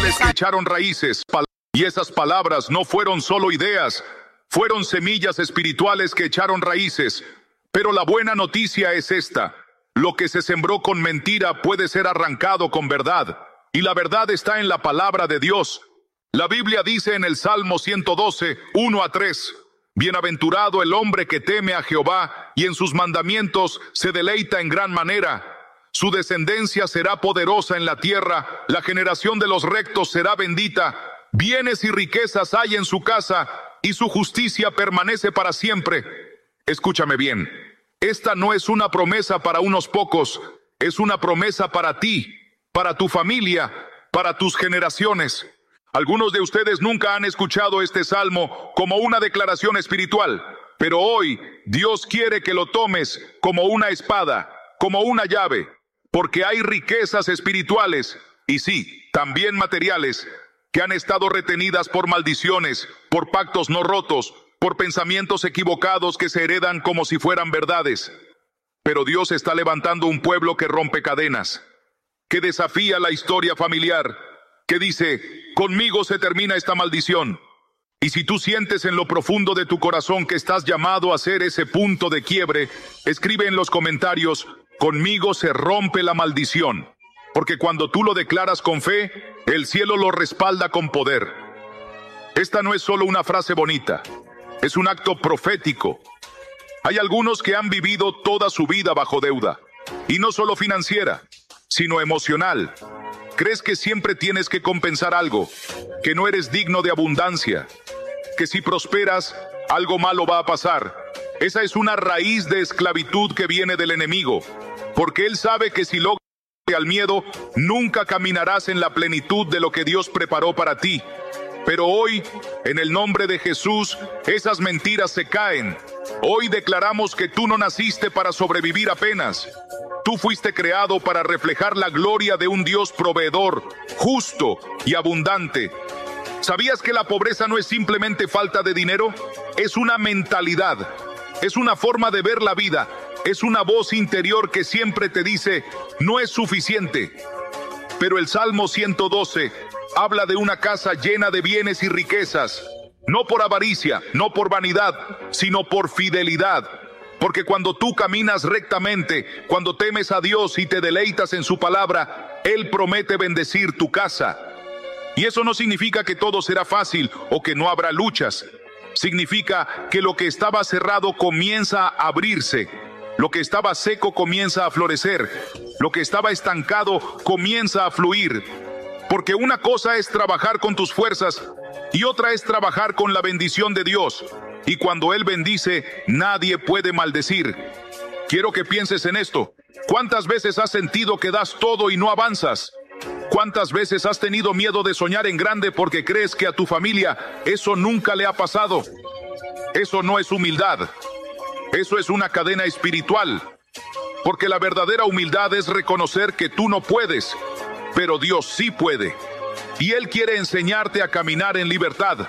espirituales que echaron raíces. Y esas palabras no fueron solo ideas, fueron semillas espirituales que echaron raíces. Pero la buena noticia es esta: lo que se sembró con mentira puede ser arrancado con verdad. Y la verdad está en la palabra de Dios. La Biblia dice en el Salmo 112, 1-3, bienaventurado el hombre que teme a Jehová y en sus mandamientos se deleita en gran manera. Su descendencia será poderosa en la tierra, la generación de los rectos será bendita. Bienes y riquezas hay en su casa y su justicia permanece para siempre. Escúchame bien, esta no es una promesa para unos pocos, es una promesa para ti, para tu familia, para tus generaciones. Algunos de ustedes nunca han escuchado este salmo como una declaración espiritual, pero hoy Dios quiere que lo tomes como una espada, como una llave, porque hay riquezas espirituales, y sí, también materiales, que han estado retenidas por maldiciones, por pactos no rotos, por pensamientos equivocados que se heredan como si fueran verdades. Pero Dios está levantando un pueblo que rompe cadenas, que desafía la historia familiar, que dice: conmigo se termina esta maldición. Y si tú sientes en lo profundo de tu corazón que estás llamado a ser ese punto de quiebre, escribe en los comentarios: conmigo se rompe la maldición. Porque cuando tú lo declaras con fe, el cielo lo respalda con poder. Esta no es solo una frase bonita, es un acto profético. Hay algunos que han vivido toda su vida bajo deuda, y no solo financiera, sino emocional. Crees que siempre tienes que compensar algo, que no eres digno de abundancia, que si prosperas, algo malo va a pasar. Esa es una raíz de esclavitud que viene del enemigo, porque él sabe que si logras al miedo, nunca caminarás en la plenitud de lo que Dios preparó para ti. Pero hoy, en el nombre de Jesús, esas mentiras se caen. Hoy declaramos que tú no naciste para sobrevivir apenas. Tú fuiste creado para reflejar la gloria de un Dios proveedor, justo y abundante. ¿Sabías que la pobreza no es simplemente falta de dinero? Es una mentalidad, es una forma de ver la vida, es una voz interior que siempre te dice: no es suficiente. Pero el Salmo 112 habla de una casa llena de bienes y riquezas, no por avaricia, no por vanidad, sino por fidelidad. Porque cuando tú caminas rectamente, cuando temes a Dios y te deleitas en su palabra, Él promete bendecir tu casa. Y eso no significa que todo será fácil o que no habrá luchas. Significa que lo que estaba cerrado comienza a abrirse, lo que estaba seco comienza a florecer, lo que estaba estancado comienza a fluir. Porque una cosa es trabajar con tus fuerzas y otra es trabajar con la bendición de Dios. Y cuando Él bendice, nadie puede maldecir. Quiero que pienses en esto. ¿Cuántas veces has sentido que das todo y no avanzas? ¿Cuántas veces has tenido miedo de soñar en grande porque crees que a tu familia eso nunca le ha pasado? Eso no es humildad. Eso es una cadena espiritual. Porque la verdadera humildad es reconocer que tú no puedes, pero Dios sí puede. Y Él quiere enseñarte a caminar en libertad.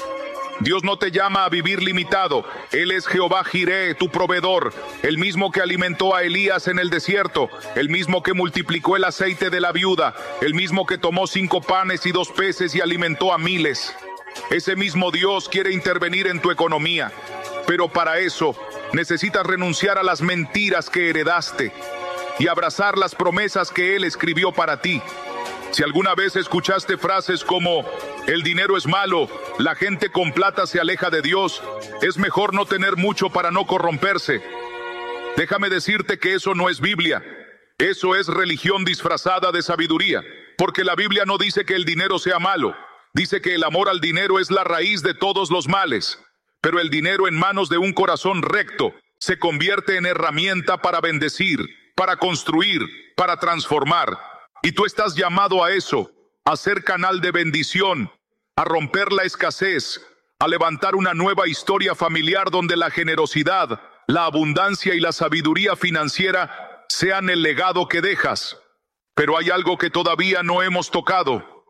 Dios no te llama a vivir limitado. Él es Jehová Jireh, tu proveedor, el mismo que alimentó a Elías en el desierto, el mismo que multiplicó el aceite de la viuda, el mismo que tomó 5 panes y 2 peces y alimentó a miles. Ese mismo Dios quiere intervenir en tu economía, pero para eso necesitas renunciar a las mentiras que heredaste y abrazar las promesas que Él escribió para ti. Si alguna vez escuchaste frases como: el dinero es malo, la gente con plata se aleja de Dios, es mejor no tener mucho para no corromperse, déjame decirte que eso no es Biblia. Eso es religión disfrazada de sabiduría, porque la Biblia no dice que el dinero sea malo, dice que el amor al dinero es la raíz de todos los males. Pero el dinero en manos de un corazón recto se convierte en herramienta para bendecir, para construir, para transformar. Y tú estás llamado a eso, a ser canal de bendición, a romper la escasez, a levantar una nueva historia familiar donde la generosidad, la abundancia y la sabiduría financiera sean el legado que dejas. Pero hay algo que todavía no hemos tocado,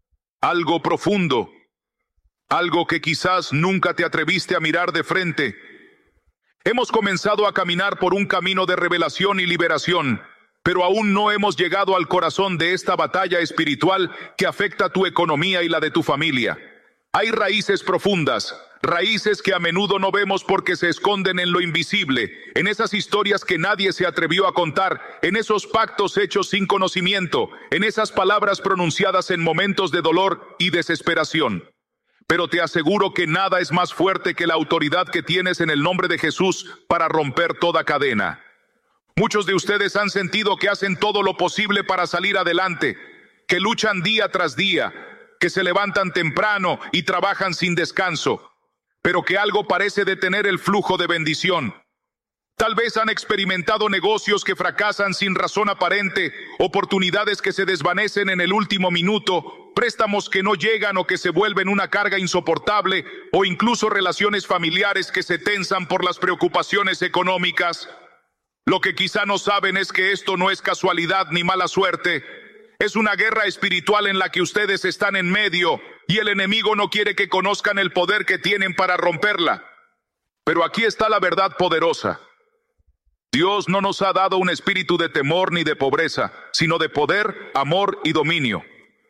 algo profundo, algo que quizás nunca te atreviste a mirar de frente. Hemos comenzado a caminar por un camino de revelación y liberación, pero aún no hemos llegado al corazón de esta batalla espiritual que afecta tu economía y la de tu familia. Hay raíces profundas, raíces que a menudo no vemos porque se esconden en lo invisible, en esas historias que nadie se atrevió a contar, en esos pactos hechos sin conocimiento, en esas palabras pronunciadas en momentos de dolor y desesperación. Pero te aseguro que nada es más fuerte que la autoridad que tienes en el nombre de Jesús para romper toda cadena. Muchos de ustedes han sentido que hacen todo lo posible para salir adelante, que luchan día tras día, que se levantan temprano y trabajan sin descanso, pero que algo parece detener el flujo de bendición. Tal vez han experimentado negocios que fracasan sin razón aparente, oportunidades que se desvanecen en el último minuto, préstamos que no llegan o que se vuelven una carga insoportable, o incluso relaciones familiares que se tensan por las preocupaciones económicas. Lo que quizá no saben es que esto no es casualidad ni mala suerte. Es una guerra espiritual en la que ustedes están en medio y el enemigo no quiere que conozcan el poder que tienen para romperla. Pero aquí está la verdad poderosa. Dios no nos ha dado un espíritu de temor ni de pobreza, sino de poder, amor y dominio.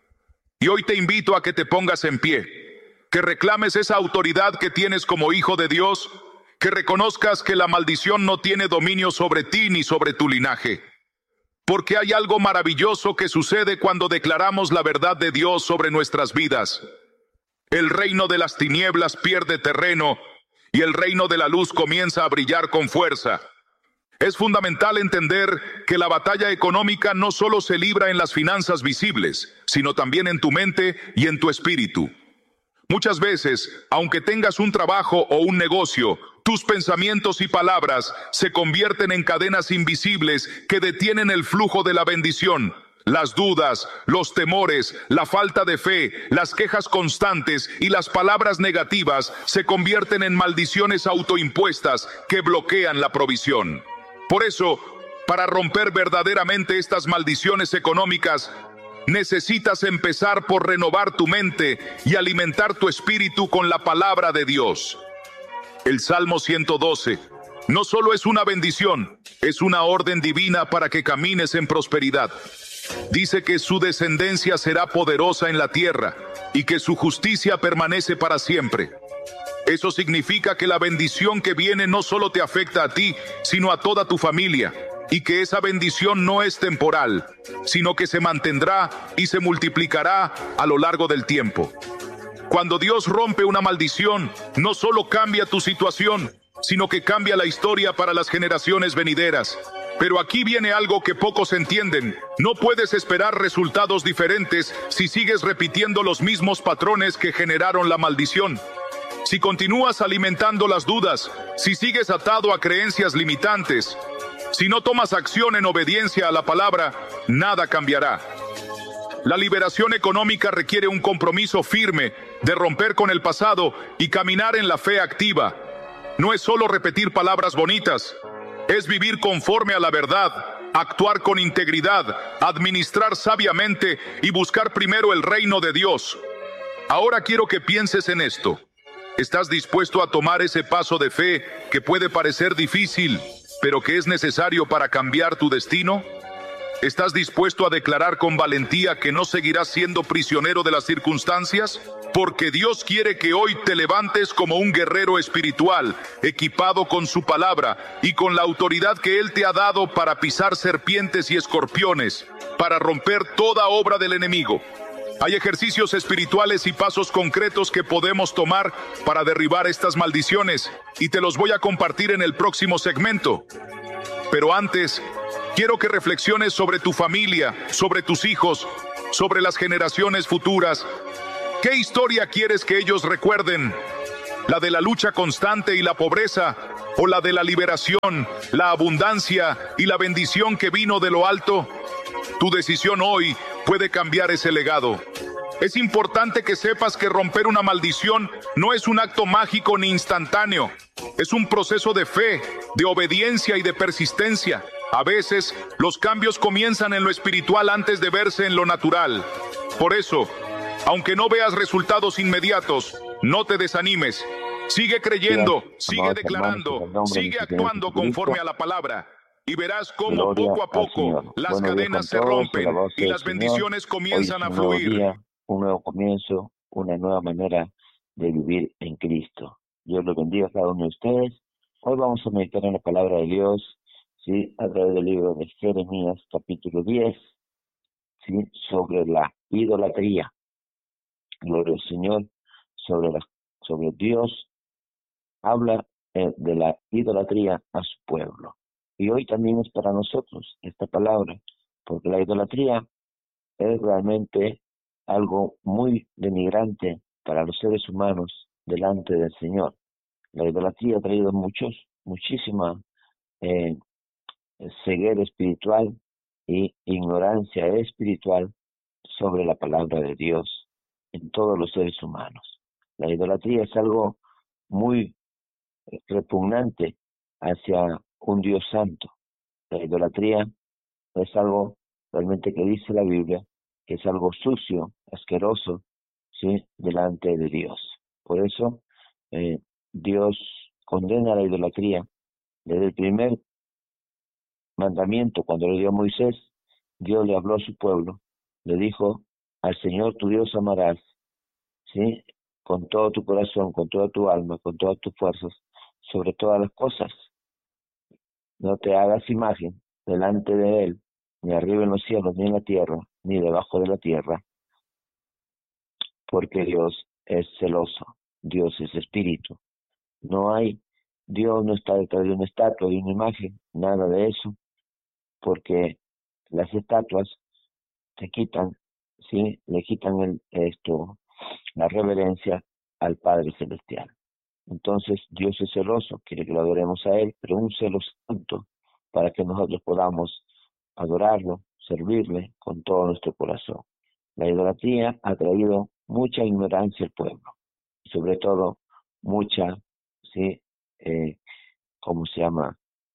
Y hoy te invito a que te pongas en pie, que reclames esa autoridad que tienes como hijo de Dios, que reconozcas que la maldición no tiene dominio sobre ti ni sobre tu linaje. Porque hay algo maravilloso que sucede cuando declaramos la verdad de Dios sobre nuestras vidas. El reino de las tinieblas pierde terreno y el reino de la luz comienza a brillar con fuerza. Es fundamental entender que la batalla económica no solo se libra en las finanzas visibles, sino también en tu mente y en tu espíritu. Muchas veces, aunque tengas un trabajo o un negocio, tus pensamientos y palabras se convierten en cadenas invisibles que detienen el flujo de la bendición. Las dudas, los temores, la falta de fe, las quejas constantes y las palabras negativas se convierten en maldiciones autoimpuestas que bloquean la provisión. Por eso, para romper verdaderamente estas maldiciones económicas, necesitas empezar por renovar tu mente y alimentar tu espíritu con la palabra de Dios. El Salmo 112 no solo es una bendición, es una orden divina para que camines en prosperidad. Dice que su descendencia será poderosa en la tierra y que su justicia permanece para siempre. Eso significa que la bendición que viene no solo te afecta a ti, sino a toda tu familia, y que esa bendición no es temporal, sino que se mantendrá y se multiplicará a lo largo del tiempo. Cuando Dios rompe una maldición, no solo cambia tu situación, sino que cambia la historia para las generaciones venideras. Pero aquí viene algo que pocos entienden. No puedes esperar resultados diferentes si sigues repitiendo los mismos patrones que generaron la maldición. Si continúas alimentando las dudas, si sigues atado a creencias limitantes, si no tomas acción en obediencia a la palabra, nada cambiará. La liberación económica requiere un compromiso firme de romper con el pasado y caminar en la fe activa. No es solo repetir palabras bonitas, es vivir conforme a la verdad, actuar con integridad, administrar sabiamente y buscar primero el reino de Dios. Ahora quiero que pienses en esto. ¿Estás dispuesto a tomar ese paso de fe que puede parecer difícil, pero que es necesario para cambiar tu destino? ¿Estás dispuesto a declarar con valentía que no seguirás siendo prisionero de las circunstancias? Porque Dios quiere que hoy te levantes como un guerrero espiritual, equipado con su palabra y con la autoridad que Él te ha dado para pisar serpientes y escorpiones, para romper toda obra del enemigo. Hay ejercicios espirituales y pasos concretos que podemos tomar para derribar estas maldiciones, y te los voy a compartir en el próximo segmento. Pero antes, quiero que reflexiones sobre tu familia, sobre tus hijos, sobre las generaciones futuras. ¿Qué historia quieres que ellos recuerden? ¿La de la lucha constante y la pobreza? ¿O la de la liberación, la abundancia y la bendición que vino de lo alto? Tu decisión hoy puede cambiar ese legado. Es importante que sepas que romper una maldición no es un acto mágico ni instantáneo. Es un proceso de fe, de obediencia y de persistencia. A veces, los cambios comienzan en lo espiritual antes de verse en lo natural. Por eso, aunque no veas resultados inmediatos, no te desanimes. Sigue creyendo, sigue declarando, sigue actuando conforme a la palabra. y verás cómo Gloria poco a al poco Señor. las Buenos días con cadenas se todos, rompen alabados y sea el las Señor. bendiciones Hoy es comienzan a un nuevo fluir. día, un nuevo comienzo, una nueva manera de vivir en Cristo. Dios los bendiga a cada uno de ustedes. Hoy vamos a meditar en la palabra de Dios, ¿sí? A través del libro de Jeremías, capítulo 10, ¿sí? Sobre la idolatría. Gloria al Señor, sobre Dios habla de la idolatría a su pueblo. Y hoy también es para nosotros esta palabra, porque la idolatría es realmente algo muy denigrante para los seres humanos delante del Señor. La idolatría ha traído muchísima eh, ceguera espiritual y ignorancia espiritual sobre la palabra de Dios en todos los seres humanos. La idolatría es algo muy repugnante hacia un Dios santo. La idolatría es algo realmente que dice la Biblia, que es algo sucio, asqueroso, ¿sí? Delante de Dios. Por eso, Dios condena la idolatría. Desde el primer mandamiento, cuando le dio a Moisés, Dios le habló a su pueblo, le dijo, al Señor tu Dios amarás, ¿sí? Con todo tu corazón, con toda tu alma, con todas tus fuerzas, sobre todas las cosas. No te hagas imagen delante de Él, ni arriba en los cielos, ni en la tierra, ni debajo de la tierra, porque Dios es celoso, Dios es espíritu. Dios no está detrás de una estatua, de una imagen, nada de eso, porque las estatuas te quitan, ¿sí? Le quitan la reverencia al Padre Celestial. Entonces Dios es celoso, quiere que lo adoremos a Él, pero un celo santo para que nosotros podamos adorarlo, servirle con todo nuestro corazón. La idolatría ha traído mucha ignorancia al pueblo, y sobre todo mucha, ¿sí? ¿Cómo se llama?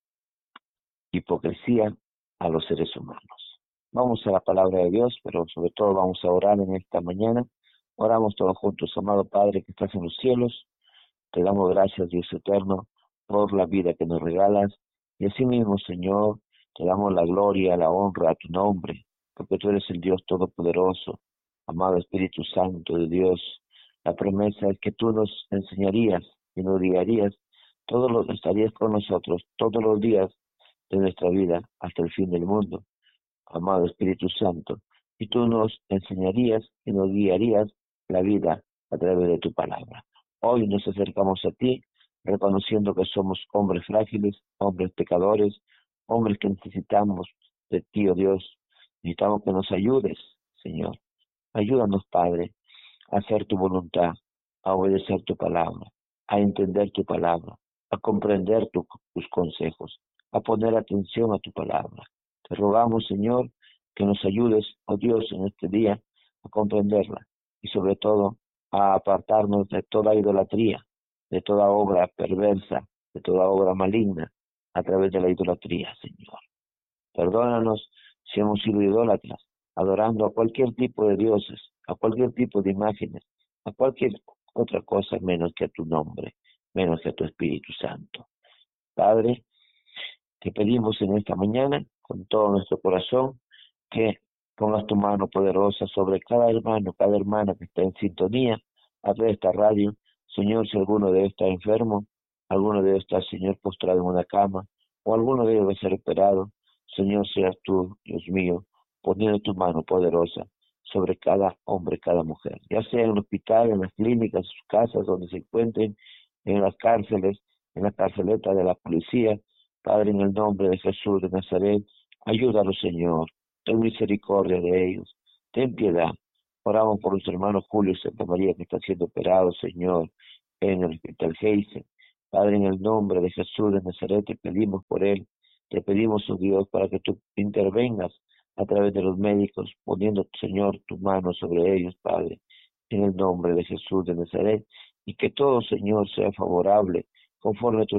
Hipocresía a los seres humanos. Vamos a la palabra de Dios, pero sobre todo vamos a orar en esta mañana. Oramos todos juntos, amado Padre que estás en los cielos. Te damos gracias, Dios eterno, por la vida que nos regalas. Y asimismo, Señor, te damos la gloria, la honra a tu nombre, porque tú eres el Dios Todopoderoso, amado Espíritu Santo de Dios. La promesa es que tú nos enseñarías y nos guiarías, estarías con nosotros todos los días de nuestra vida hasta el fin del mundo, amado Espíritu Santo. Y tú nos enseñarías y nos guiarías la vida a través de tu palabra. Hoy nos acercamos a ti, reconociendo que somos hombres frágiles, hombres pecadores, hombres que necesitamos de ti, oh Dios. Necesitamos que nos ayudes, Señor. Ayúdanos, Padre, a hacer tu voluntad, a obedecer tu palabra, a entender tu palabra, a comprender tus consejos, a poner atención a tu palabra. Te rogamos, Señor, que nos ayudes, oh Dios, en este día a comprenderla y sobre todo a apartarnos de toda idolatría, de toda obra perversa, de toda obra maligna a través de la idolatría, Señor. Perdónanos si hemos sido idólatras, adorando a cualquier tipo de dioses, a cualquier tipo de imágenes, a cualquier otra cosa menos que a tu nombre, menos que a tu Espíritu Santo. Padre, te pedimos en esta mañana, con todo nuestro corazón, que pongas tu mano poderosa sobre cada hermano, cada hermana que está en sintonía a través de esta radio. Señor, si alguno de ellos está enfermo, alguno de ellos está, Señor, postrado en una cama, o alguno de ellos va a ser operado, Señor, seas tú, Dios mío, poniendo tu mano poderosa sobre cada hombre, cada mujer, ya sea en el hospital, en las clínicas, en sus casas, donde se encuentren, en las cárceles, en la carceleta de la policía. Padre, en el nombre de Jesús de Nazaret, ayúdalos, Señor, ten misericordia de ellos, ten piedad. Oramos por nuestro hermano Julio y Santa María que está siendo operado, Señor, en el hospital Heisen. Padre, en el nombre de Jesús de Nazaret, te pedimos por él, te pedimos, oh Dios, para que tú intervengas a través de los médicos, poniendo, Señor, tu mano sobre ellos, Padre, en el nombre de Jesús de Nazaret, y que todo, Señor, sea favorable, conforme a tu